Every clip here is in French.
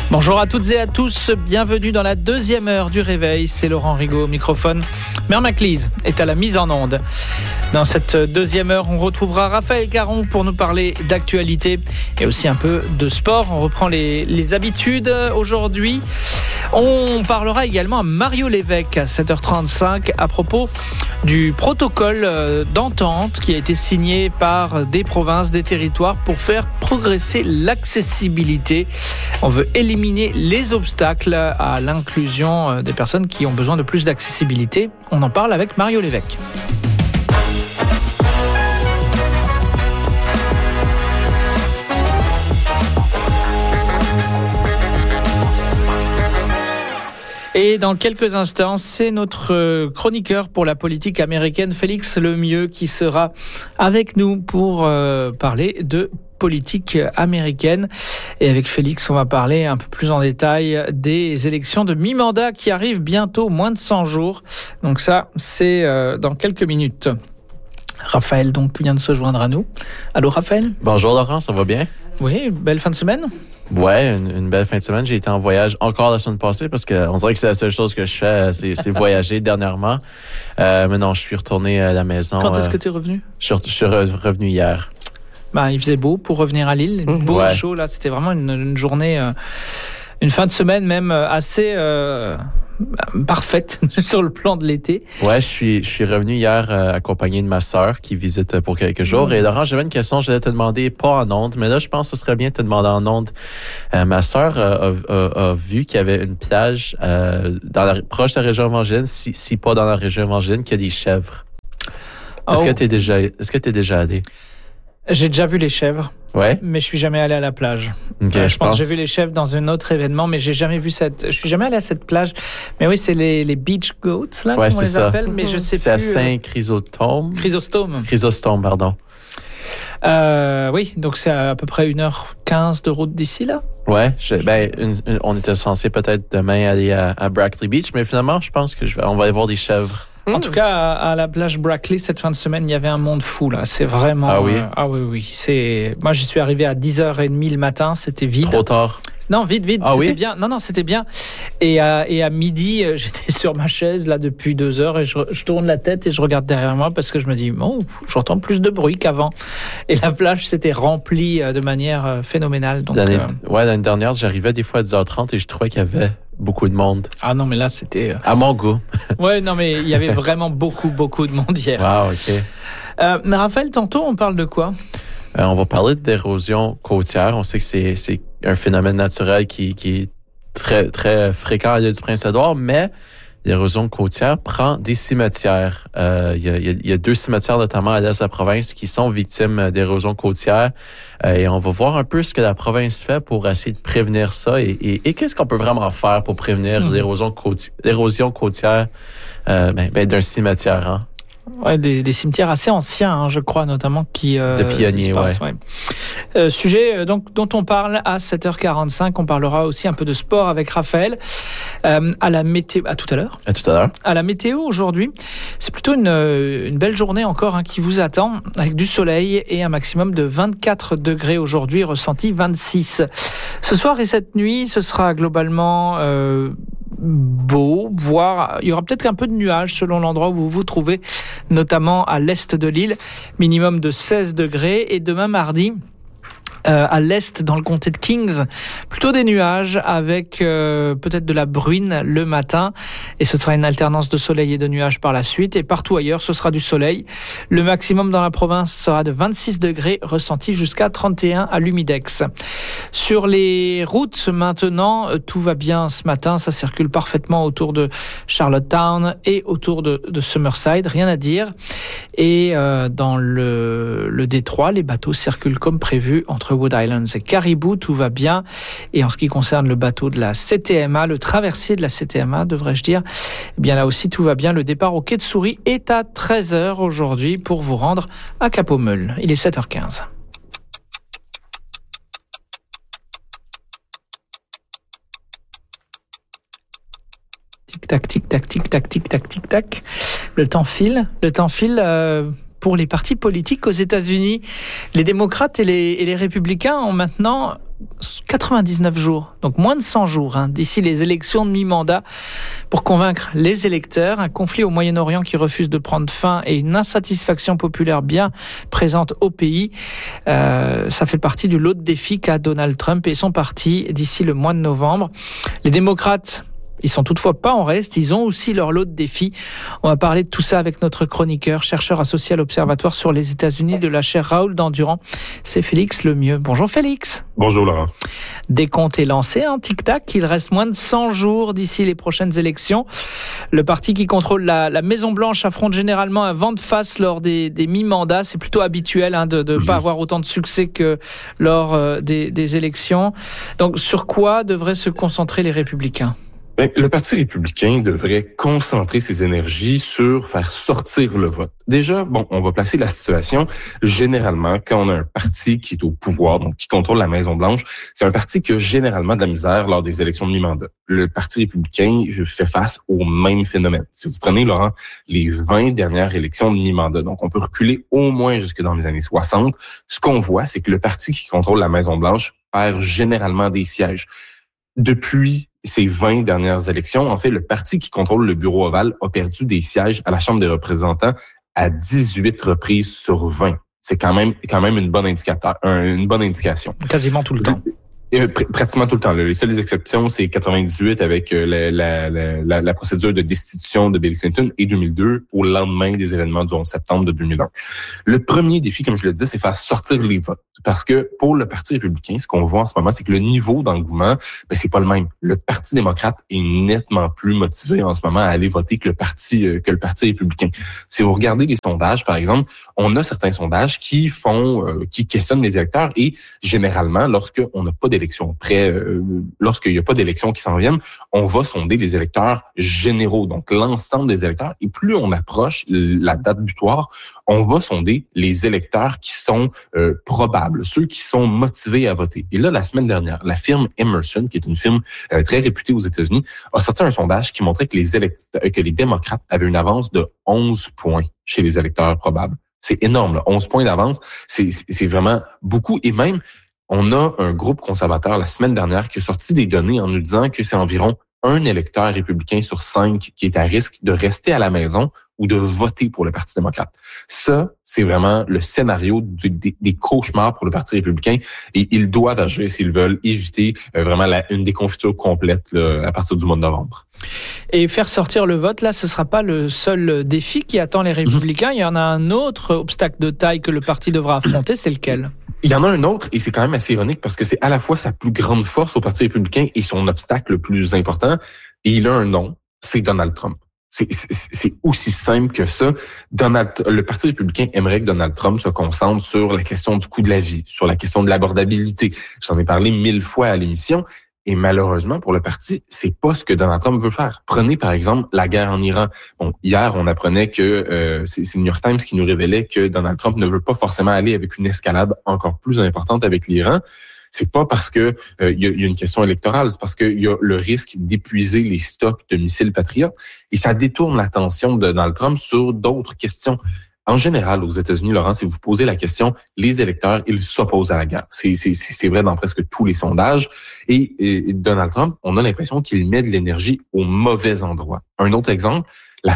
Bonjour à toutes et à tous, bienvenue dans la deuxième heure du réveil. C'est Laurent Rigaud au microphone. Mère Maclise est à la mise en onde. Dans cette deuxième heure, on retrouvera Raphaël Caron pour nous parler d'actualité et aussi un peu de sport. On reprend les habitudes aujourd'hui. On parlera également à Mario Lévesque à 7h35 à propos du protocole d'entente qui a été signé par des provinces, des territoires pour faire progresser l'accessibilité. On veut éliminer les obstacles à l'inclusion des personnes qui ont besoin de plus d'accessibilité. On en parle avec Mario Lévesque. Et dans quelques instants, c'est notre chroniqueur pour la politique américaine, Félix Lemieux, qui sera avec nous pour parler de politique américaine. Et avec Félix, on va parler un peu plus en détail des élections de mi-mandat qui arrivent bientôt, moins de 100 jours. Donc ça, c'est dans quelques minutes. Raphaël, donc, vient de se joindre à nous. Allô, Raphaël? Bonjour, Laurent, ça va bien? Oui, belle fin de semaine? Ouais, une belle fin de semaine. J'ai été en voyage encore la semaine passée parce qu'on dirait que c'est la seule chose que je fais, c'est voyager dernièrement. Mais non, je suis retourné à la maison. Quand est-ce que tu es revenu? Je suis revenu hier. Ben, il faisait beau pour revenir à Lille. Beau et chaud, là. C'était vraiment une journée, une fin de semaine même assez parfaite sur le plan de l'été. Ouais, je suis revenu hier accompagné de ma sœur qui visite pour quelques jours. Et Laurent, j'avais une question, je vais te demander, pas en ondes, mais là, je pense que ce serait bien de te demander en ondes. Ma sœur a vu qu'il y avait une plage proche de la région Evangeline, si pas dans la région Evangeline, qui a des chèvres. Est-ce que t'es déjà allé? J'ai déjà vu les chèvres, ouais, mais je suis jamais allé à la plage. Okay, je pense que j'ai vu les chèvres dans un autre événement, mais je suis jamais allé à cette plage. Mais oui, c'est les beach goats là, ouais, on les appelle, mais je sais c'est plus. C'est à Saint-Chrysostome. Chrysostome, pardon. Oui, donc c'est à peu près 1h15 de route d'ici là. Ouais, on était censé peut-être demain aller à Brackley Beach, mais finalement, je pense on va aller voir des chèvres. En tout cas, à la plage Brackley, cette fin de semaine, il y avait un monde fou, là. C'est vraiment... Ah oui? Oui. Moi, j'y suis arrivé à 10h30 le matin. C'était vide. Trop tard. Non, vite. Ah c'était oui? bien. Non, c'était bien. Et à midi, j'étais sur ma chaise, là, depuis 2 heures, et je tourne la tête et je regarde derrière moi parce que je me dis, j'entends plus de bruit qu'avant. Et la plage s'était remplie de manière phénoménale. Donc, l'année dernière, j'arrivais des fois à 10h30 et je trouvais qu'il y avait beaucoup de monde. Ah non, mais là, c'était... À mon goût. Ouais, non, mais il y avait vraiment beaucoup de monde hier. Wow, OK. Raphaël, tantôt, on parle de quoi? On va parler d'érosion côtière. On sait que c'est un phénomène naturel qui est très, très fréquent à l'île du Prince-Édouard, mais l'érosion côtière prend des cimetières. Il y a 2 cimetières, notamment à l'est de la province, qui sont victimes d'érosion côtière. Et on va voir un peu ce que la province fait pour essayer de prévenir ça et qu'est-ce qu'on peut vraiment faire pour prévenir l'érosion côtière d'un cimetière, hein? Ouais, des cimetières assez anciens, je crois, notamment, qui de pionniers, ouais. Sujet dont on parle à 7h45. On parlera aussi un peu de sport avec Raphaël. À la météo, à tout à l'heure. À tout à l'heure. À la météo aujourd'hui, c'est plutôt une belle journée encore qui vous attend, avec du soleil et un maximum de 24 degrés aujourd'hui, ressenti 26. Ce soir et cette nuit, ce sera globalement beau, voire il y aura peut-être un peu de nuages selon l'endroit où vous vous trouvez, notamment à l'est de l'île, minimum de 16 degrés. Et demain mardi, à l'est, dans le comté de Kings, plutôt des nuages avec peut-être de la bruine le matin, et ce sera une alternance de soleil et de nuages par la suite, et partout ailleurs ce sera du soleil. Le maximum dans la province sera de 26 degrés, ressenti jusqu'à 31 à l'Humidex. Sur les routes maintenant, tout va bien ce matin, ça circule parfaitement autour de Charlottetown et autour de Summerside, rien à dire. Et dans le détroit, les bateaux circulent comme prévu entre Wood Islands et Caribou, tout va bien. Et en ce qui concerne le bateau de la CTMA, le traversier de la CTMA, devrais-je dire, eh bien là aussi tout va bien. Le départ au quai de Souris est à 13h aujourd'hui pour vous rendre à Cap-aux-Meules. Il est 7h15. Tic-tac, tic-tac, tic-tac, tic-tac, tic-tac. Le temps file. Pour les partis politiques aux États-Unis. Les démocrates et les républicains ont maintenant 99 jours, donc moins de 100 jours, d'ici les élections de mi-mandat, pour convaincre les électeurs. Un conflit au Moyen-Orient qui refuse de prendre fin et une insatisfaction populaire bien présente au pays. Ça fait partie du lot de défis qu'a Donald Trump et son parti d'ici le mois de novembre. Les démocrates, ils sont toutefois pas en reste, ils ont aussi leur lot de défis. On va parler de tout ça avec notre chroniqueur, chercheur associé à l'Observatoire sur les États-Unis de la chaire Raoul Dandurand. C'est Félix Lemieux. Bonjour Félix. Bonjour Laurent. Décompte est lancé, tic-tac, il reste moins de 100 jours d'ici les prochaines élections. Le parti qui contrôle la Maison-Blanche affronte généralement un vent de face lors des mi-mandats. C'est plutôt habituel de ne pas avoir autant de succès que lors des élections. Donc sur quoi devraient se concentrer les républicains ? Le Parti républicain devrait concentrer ses énergies sur faire sortir le vote. Déjà, on va placer la situation. Généralement, quand on a un parti qui est au pouvoir, donc qui contrôle la Maison-Blanche, c'est un parti qui a généralement de la misère lors des élections de mi-mandat. Le Parti républicain fait face au même phénomène. Si vous prenez, Laurent, les 20 dernières élections de mi-mandat, donc on peut reculer au moins jusque dans les années 60, ce qu'on voit, c'est que le parti qui contrôle la Maison-Blanche perd généralement des sièges. Depuis ces 20 dernières élections, en fait, le parti qui contrôle le bureau ovale a perdu des sièges à la Chambre des représentants à 18 reprises sur 20. C'est quand même une bonne indication. Quasiment tout le temps. Pratiquement tout le temps. Les seules exceptions, c'est 98 avec la procédure de destitution de Bill Clinton et 2002 au lendemain des événements du 11 septembre de 2001. Le premier défi, comme je le dis, c'est faire sortir les votes. Parce que pour le Parti républicain, ce qu'on voit en ce moment, c'est que le niveau d'engouement, c'est pas le même. Le Parti démocrate est nettement plus motivé en ce moment à aller voter que le Parti républicain. Si vous regardez les sondages, par exemple, on a certains sondages qui questionnent les électeurs et généralement, lorsqu'il n'y a pas d'élections qui s'en viennent, on va sonder les électeurs généraux, donc l'ensemble des électeurs. Et plus on approche la date butoir, on va sonder les électeurs qui sont probables, ceux qui sont motivés à voter. Et là, la semaine dernière, la firme Emerson, qui est une firme très réputée aux États-Unis, a sorti un sondage qui montrait que les démocrates avaient une avance de 11 points chez les électeurs probables. C'est énorme, là. 11 points d'avance, c'est vraiment beaucoup. Et même, on a un groupe conservateur la semaine dernière qui a sorti des données en nous disant que c'est environ un électeur républicain sur 5 qui est à risque de rester à la maison ou de voter pour le Parti démocrate. Ça, c'est vraiment le scénario des cauchemars pour le Parti républicain et ils doivent agir s'ils veulent éviter vraiment une déconfiture complète à partir du mois de novembre. Et faire sortir le vote, là, ce ne sera pas le seul défi qui attend les républicains. Il y en a un autre obstacle de taille que le parti devra affronter, c'est lequel ? Il y en a un autre, et c'est quand même assez ironique parce que c'est à la fois sa plus grande force au Parti républicain et son obstacle le plus important. Et il a un nom, c'est Donald Trump. C'est aussi simple que ça. Le Parti républicain aimerait que Donald Trump se concentre sur la question du coût de la vie, sur la question de l'abordabilité. J'en ai parlé 1000 fois à l'émission. Et malheureusement, pour le parti, c'est pas ce que Donald Trump veut faire. Prenez, par exemple, la guerre en Iran. Hier, on apprenait que c'est le New York Times qui nous révélait que Donald Trump ne veut pas forcément aller avec une escalade encore plus importante avec l'Iran. C'est pas parce que il y a une question électorale, c'est parce qu'il y a le risque d'épuiser les stocks de missiles Patriot. Et ça détourne l'attention de Donald Trump sur d'autres questions. En général, aux États-Unis, Laurent, si vous posez la question, les électeurs, ils s'opposent à la guerre. C'est vrai dans presque tous les sondages. Et Donald Trump, on a l'impression qu'il met de l'énergie au mauvais endroit. Un autre exemple,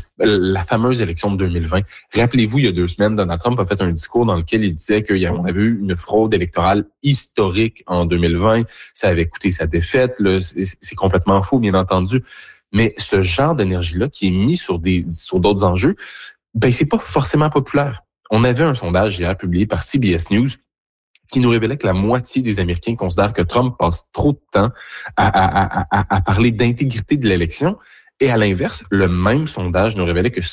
la fameuse élection de 2020. Rappelez-vous, il y a 2 semaines, Donald Trump a fait un discours dans lequel il disait qu'on avait eu une fraude électorale historique en 2020. Ça avait coûté sa défaite. Là, c'est complètement faux, bien entendu. Mais ce genre d'énergie-là qui est mis sur d'autres enjeux, c'est pas forcément populaire. On avait un sondage hier publié par CBS News qui nous révélait que la moitié des Américains considèrent que Trump passe trop de temps à parler d'intégrité de l'élection. Et à l'inverse, le même sondage nous révélait que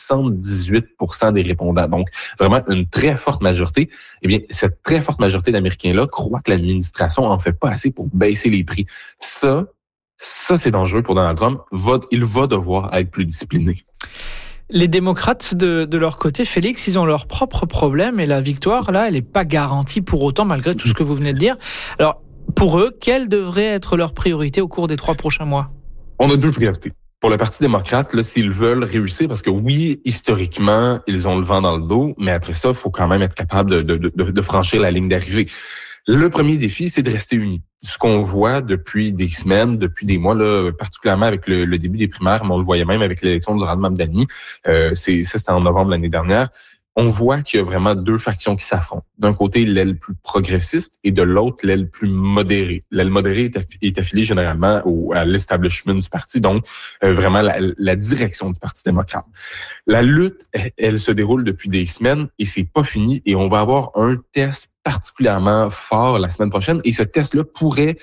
78% des répondants, donc vraiment une très forte majorité, cette très forte majorité d'Américains-là croient que l'administration en fait pas assez pour baisser les prix. Ça, c'est dangereux pour Donald Trump. Il va devoir être plus discipliné. Les démocrates, de leur côté, Félix, ils ont leurs propres problèmes et la victoire, là, elle n'est pas garantie pour autant, malgré tout ce que vous venez de dire. Alors, pour eux, quelle devrait être leur priorité au cours des 3 prochains mois? On a 2 priorités. Pour le Parti démocrate, là, s'ils veulent réussir, parce que oui, historiquement, ils ont le vent dans le dos, mais après ça, il faut quand même être capable de franchir la ligne d'arrivée. Le premier défi, c'est de rester unis. Ce qu'on voit depuis des semaines, depuis des mois, là, particulièrement avec le début des primaires, mais on le voyait même avec l'élection du Zoran Mamdani, c'était en novembre l'année dernière, on voit qu'il y a vraiment deux factions qui s'affrontent. D'un côté, l'aile plus progressiste et de l'autre, l'aile plus modérée. L'aile modérée est affiliée généralement à l'establishment du parti, donc vraiment la direction du Parti démocrate. La lutte, elle se déroule depuis des semaines et c'est pas fini et on va avoir un test particulièrement fort la semaine prochaine et ce test-là pourrait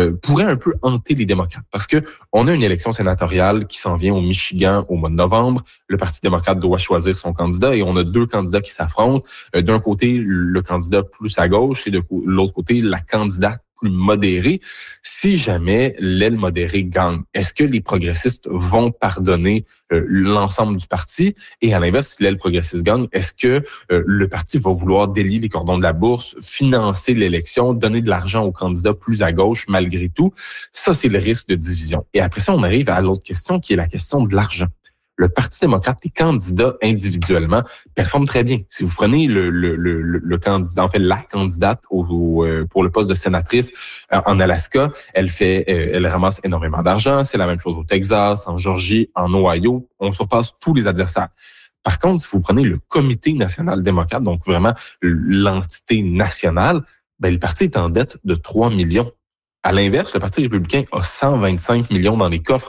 un peu hanter les démocrates parce que on a une élection sénatoriale qui s'en vient au Michigan au mois de novembre. Le Parti démocrate doit choisir son candidat et on a deux candidats qui s'affrontent. D'un côté, le candidat plus à gauche et de l'autre côté, la candidate plus modérée. Si jamais l'aile modérée gagne, est-ce que les progressistes vont pardonner l'ensemble du parti? Et à l'inverse, si l'aile progressiste gagne, est-ce que le parti va vouloir délier les cordons de la bourse, financer l'élection, donner de l'argent aux candidats plus à gauche malgré tout? Ça, c'est le risque de division. Et après ça, on arrive à l'autre question qui est la question de l'argent. Le Parti démocrate, les candidats individuellement performent très bien. Si vous prenez le candidat, en fait la candidate pour le poste de sénatrice en Alaska, elle ramasse énormément d'argent. C'est la même chose au Texas, en Georgie, en Ohio. On surpasse tous les adversaires. Par contre, si vous prenez le Comité national démocrate, donc vraiment l'entité nationale, le parti est en dette de 3 millions. À l'inverse, le Parti républicain a 125 millions dans les coffres.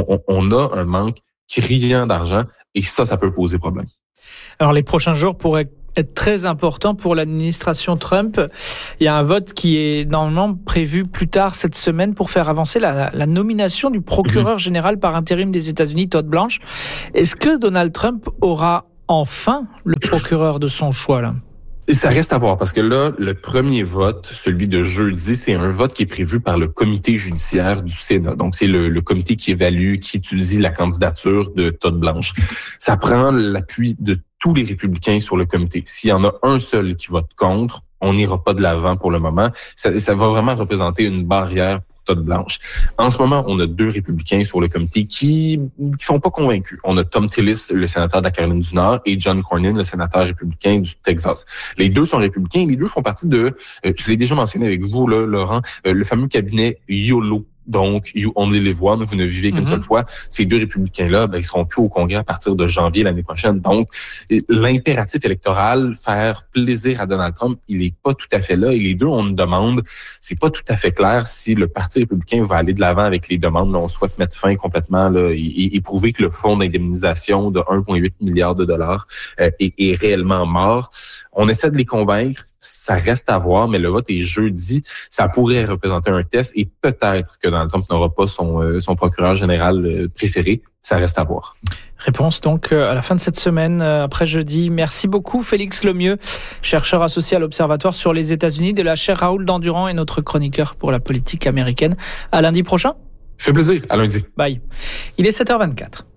On a un manque criant d'argent et ça peut poser problème. Alors les prochains jours pourraient être très importants pour l'administration Trump. Il y a un vote qui est normalement prévu plus tard cette semaine pour faire avancer la nomination du procureur général par intérim des États-Unis, Todd Blanche. Est-ce que Donald Trump aura enfin le procureur de son choix là? Ça reste à voir parce que là, le premier vote, celui de jeudi, c'est un vote qui est prévu par le comité judiciaire du Sénat. Donc, c'est le comité qui évalue, qui étudie la candidature de Todd Blanche. Ça prend l'appui de tous les républicains sur le comité. S'il y en a un seul qui vote contre, on n'ira pas de l'avant pour le moment. Ça va vraiment représenter une barrière Todd Blanche. En ce moment, on a deux républicains sur le comité qui sont pas convaincus. On a Tom Tillis, le sénateur de la Caroline du Nord, et John Cornyn, le sénateur républicain du Texas. Les deux sont républicains. Les deux font partie de, je l'ai déjà mentionné avec vous, là, Laurent, le fameux cabinet YOLO. Donc, You Only Live One, vous ne vivez qu'une seule fois. Ces deux républicains-là, ils seront plus au Congrès à partir de janvier l'année prochaine. Donc, l'impératif électoral, faire plaisir à Donald Trump, il est pas tout à fait là. Et les deux, on nous demande, c'est pas tout à fait clair si le Parti républicain va aller de l'avant avec les demandes. Là, on souhaite mettre fin complètement là, et prouver que le fonds d'indemnisation de 1,8 milliard de dollars est réellement mort. On essaie de les convaincre. Ça reste à voir, mais le vote est jeudi. Ça pourrait représenter un test et peut-être que Donald Trump n'aura pas son procureur général préféré. Ça reste à voir. Réponse donc à la fin de cette semaine, après jeudi. Merci beaucoup Félix Lemieux, chercheur associé à l'Observatoire sur les États-Unis de la chaire Raoul Dandurand et notre chroniqueur pour la politique américaine. À lundi prochain. Fait plaisir. À lundi. Bye. Il est 7h24.